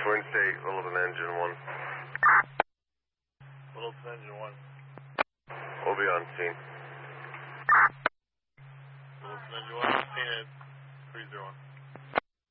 Twin State, Littleton Engine 1. Littleton Engine 1. We'll be on scene. Littleton Engine 1, scene at 301.